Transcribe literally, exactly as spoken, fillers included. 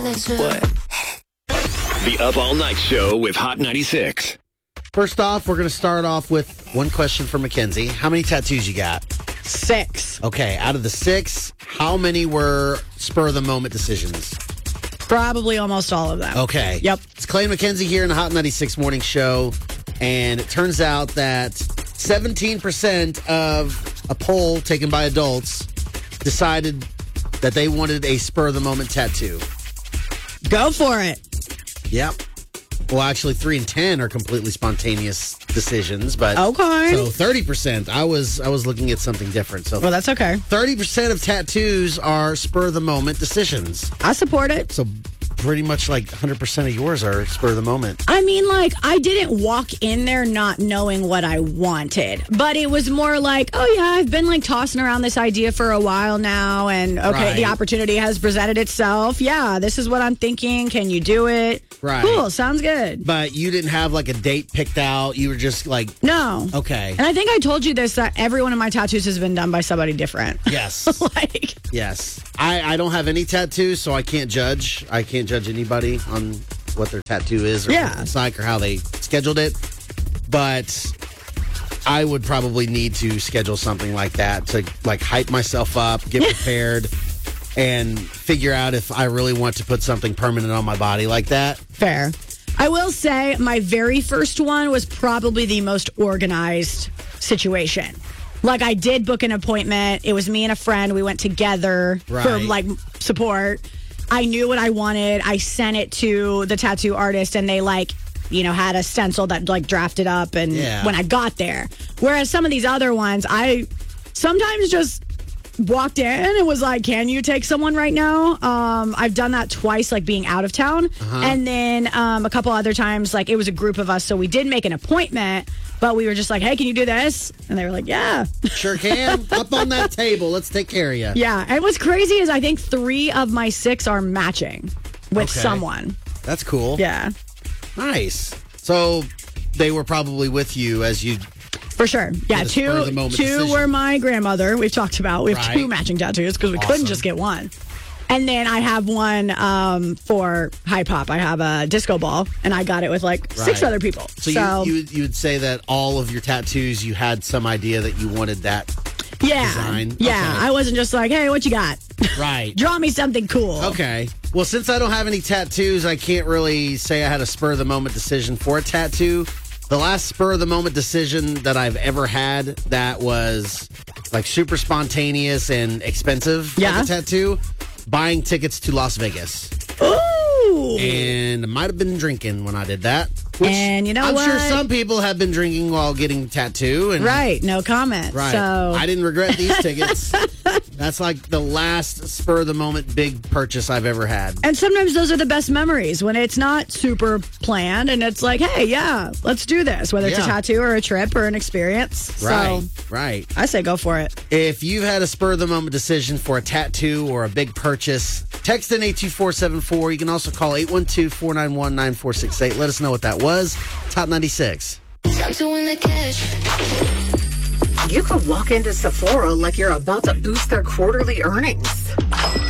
What? The Up All Night Show with Hot ninety-six. First off, we're going to start off with one question for Mackenzie. How many tattoos you got? Six. Okay, out of the six, how many were spur-of-the-moment decisions? Probably almost all of them. Okay. Yep. It's Clay and Mackenzie here in the Hot ninety-six Morning Show, and it turns out that seventeen percent of a poll taken by adults decided that they wanted a spur-of-the-moment tattoo. Go for it. Yep. Well, actually, three and ten are completely spontaneous decisions, but Okay. So thirty percent. I was I was looking at something different. So Well, that's okay. thirty percent of tattoos are spur of the moment decisions. I support it. So pretty much like one hundred percent of yours are spur of the moment. I mean, like, I didn't walk in there not knowing what I wanted, but it was more like, oh, yeah, I've been like tossing around this idea for a while now, and okay, Right. the opportunity has presented itself. Yeah, this is what I'm thinking. Can you do it? Right. Cool. Sounds good. But you didn't have like a date picked out. You were just like, No. okay. And I think I told you this, that every one of my tattoos has been done by somebody different. Yes. Like, Yes. I, I don't have any tattoos, so I can't judge. I can't judge anybody on what their tattoo is or Yeah. what it's like or how they scheduled it. But I would probably need to schedule something like that to like hype myself up, get prepared, and figure out if I really want to put something permanent on my body like that. fair. I will say my very first one was probably the most organized situation. Like, I did book an appointment. It was me and a friend. We went together for Right. like support. I knew what I wanted. I sent it to the tattoo artist, and they like, you know, had a stencil that like drafted up. And Yeah. when I got there, whereas some of these other ones, I sometimes just walked in and was like, can you take someone right now? Um, I've done that twice, like being out of town. And then um, a couple other times, like it was a group of us. So we did make an appointment, but we were just like, hey, can you do this? And they were like, yeah. Sure can. Up on that table. Let's take care of you. Yeah. And what's crazy is I think three of my six are matching with Okay. someone. That's cool. Yeah, Nice. So they were probably with you as you. for sure. Yeah. a spur of Two, the moment two decision. were my grandmother. We've talked about. We have Right. two matching tattoos because we Awesome. couldn't just get one. And then I have one um, for high pop. I have a disco ball, and I got it with like six Right. other people. So, So, you, you would- you would say that all of your tattoos, you had some idea that you wanted that. yeah, design. yeah. Okay. I wasn't just like, hey, what you got? Right. Draw me something cool. Okay. Well, since I don't have any tattoos, I can't really say I had a spur of the moment decision for a tattoo. The last spur of the moment decision that I've ever had that was like super spontaneous and expensive, Yeah. like a tattoo, buying tickets to Las Vegas. Ooh. And I might have been drinking when I did that. Which And you know I'm what? sure some people have been drinking while getting tattoo. And Right. No comment. Right. So I didn't regret these tickets. That's like the last spur of the moment big purchase I've ever had. And sometimes those are the best memories when it's not super planned and it's like, hey, yeah, let's do this, whether it's Yeah. a tattoo or a trip or an experience. Right. So Right. I say go for it. If you've had a spur of the moment decision for a tattoo or a big purchase, text in eight two four seven four. You can also call eight one two, four nine one, nine four six eight. Let us know what that was. Top ninety-six. You could walk into Sephora like you're about to boost their quarterly earnings.